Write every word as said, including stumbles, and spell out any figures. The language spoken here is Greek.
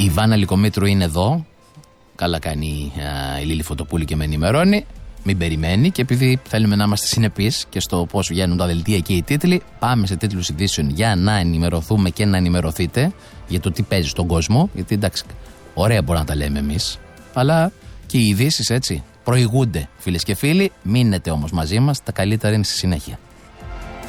Η Βάνα Λυκομήτρου είναι εδώ. Καλά κάνει η Λίλη Φωτοπούλη και με ενημερώνει. Μην περιμένει, και επειδή θέλουμε να είμαστε συνεπείς και στο πώς βγαίνουν τα δελτία και οι τίτλοι, πάμε σε τίτλους ειδήσεων για να ενημερωθούμε και να ενημερωθείτε για το τι παίζει στον κόσμο. Γιατί εντάξει, ωραία μπορεί να τα λέμε εμείς, αλλά και οι ειδήσεις έτσι προηγούνται, φίλες και φίλοι. Μείνετε όμως μαζί μας, τα καλύτερα είναι στη συνέχεια.